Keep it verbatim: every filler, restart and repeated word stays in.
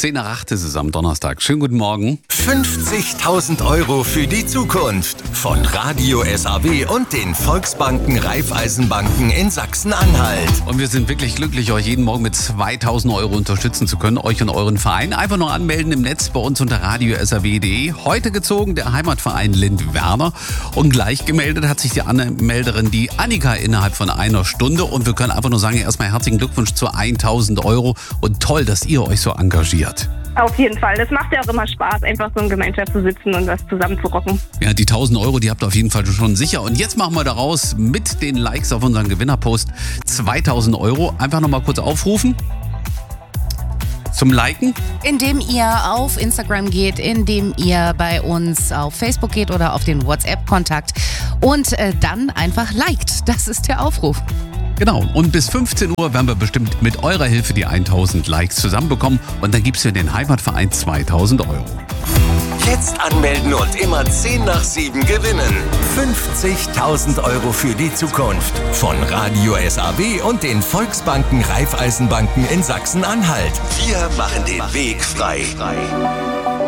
zehn nach acht ist es am Donnerstag. Schönen guten Morgen. fünfzigtausend Euro für die Zukunft von Radio S A W und den Volksbanken Raiffeisenbanken in Sachsen-Anhalt. Und wir sind wirklich glücklich, euch jeden Morgen mit zweitausend Euro unterstützen zu können, euch und euren Verein. Einfach nur anmelden im Netz bei uns unter radio s a w punkt d e. Heute gezogen der Heimatverein Lind-Werner. Und gleich gemeldet hat sich die Anmelderin, die Annika, innerhalb von einer Stunde. Und wir können einfach nur sagen, erstmal herzlichen Glückwunsch zu tausend Euro. Und toll, dass ihr euch so engagiert. Auf jeden Fall. Das macht ja auch immer Spaß, einfach so in Gemeinschaft zu sitzen und was zusammen zu rocken. Ja, die tausend Euro, die habt ihr auf jeden Fall schon sicher. Und jetzt machen wir daraus mit den Likes auf unseren Gewinnerpost zweitausend Euro. Einfach nochmal kurz aufrufen. Zum Liken? Indem ihr auf Instagram geht, indem ihr bei uns auf Facebook geht oder auf den WhatsApp-Kontakt und äh, dann einfach liked. Das ist der Aufruf. Genau, und bis fünfzehn Uhr werden wir bestimmt mit eurer Hilfe die tausend Likes zusammenbekommen und dann gibt's für den Heimatverein zweitausend Euro. Jetzt anmelden und immer zehn nach sieben gewinnen. fünfzigtausend Euro für die Zukunft von Radio S A W und den Volksbanken Raiffeisenbanken in Sachsen-Anhalt. Wir machen den Weg frei.